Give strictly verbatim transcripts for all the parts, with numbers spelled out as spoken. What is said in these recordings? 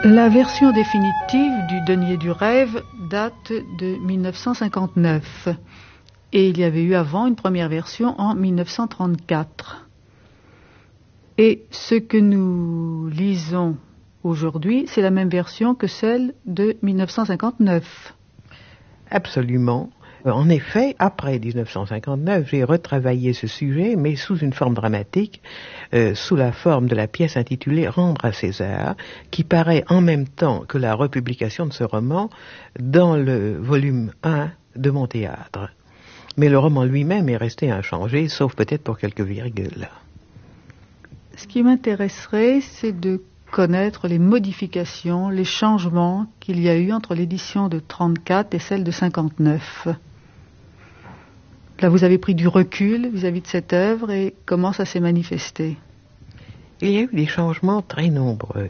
La version définitive du Denier du rêve date de mille neuf cent cinquante-neuf et il y avait eu avant une première version en mille neuf cent trente-quatre. Et ce que nous lisons aujourd'hui, c'est la même version que celle de mille neuf cent cinquante-neuf. Absolument. En effet, après dix-neuf cent cinquante-neuf, j'ai retravaillé ce sujet, mais sous une forme dramatique, euh, sous la forme de la pièce intitulée « Rendre à César », qui paraît en même temps que la republication de ce roman dans le volume un de mon théâtre. Mais le roman lui-même est resté inchangé, sauf peut-être pour quelques virgules. Ce qui m'intéresserait, c'est de connaître les modifications, les changements qu'il y a eu entre l'édition de trente-quatre et celle de cinquante-neuf. Là, vous avez pris du recul vis-à-vis de cette œuvre et comment ça s'est manifesté? Il y a eu des changements très nombreux.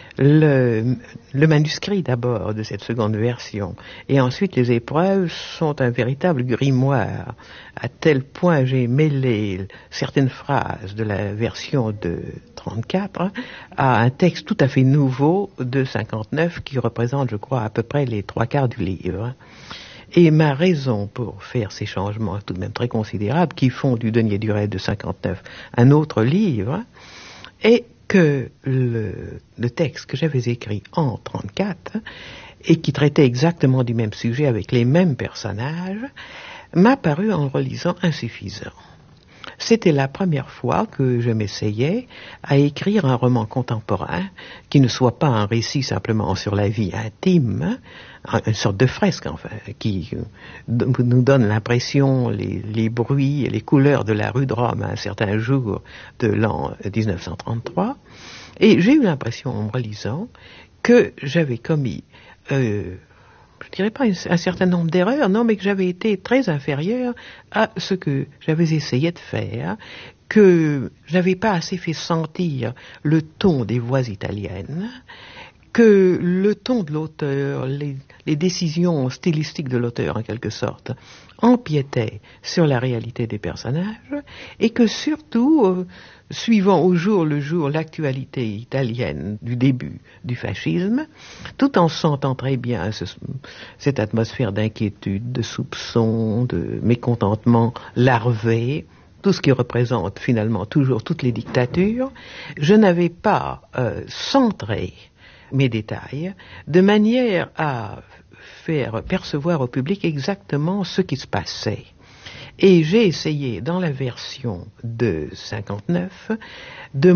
Le, le manuscrit d'abord de cette seconde version et ensuite les épreuves sont un véritable grimoire. À tel point j'ai mêlé certaines phrases de la version de trente-quatre à un texte tout à fait nouveau de cinquante-neuf qui représente, je crois, à peu près les trois quarts du livre. Et ma raison pour faire ces changements tout de même très considérables qui font du Denier du rêve de cinquante-neuf un autre livre est que le, le texte que j'avais écrit en trente-quatre et qui traitait exactement du même sujet avec les mêmes personnages m'a paru en le relisant insuffisant. C'était la première fois que je m'essayais à écrire un roman contemporain qui ne soit pas un récit simplement sur la vie intime, une sorte de fresque enfin, qui nous donne l'impression, les, les bruits et les couleurs de la rue de Rome à un certain jour de l'an dix-neuf cent trente-trois. Et j'ai eu l'impression en me relisant que j'avais commis... Euh, je dirais pas un certain nombre d'erreurs, non, mais que j'avais été très inférieur à ce que j'avais essayé de faire, que je n'avais pas assez fait sentir le ton des voix italiennes, que le ton de l'auteur, les, les décisions stylistiques de l'auteur en quelque sorte, empiétaient sur la réalité des personnages, et que surtout, euh, suivant au jour le jour l'actualité italienne du début du fascisme, tout en sentant très bien ce, cette atmosphère d'inquiétude, de soupçon, de mécontentement larvé, tout ce qui représente finalement toujours toutes les dictatures, je n'avais pas euh, centré mes détails de manière à faire percevoir au public exactement ce qui se passait. Et j'ai essayé, dans la version de cinquante-neuf, de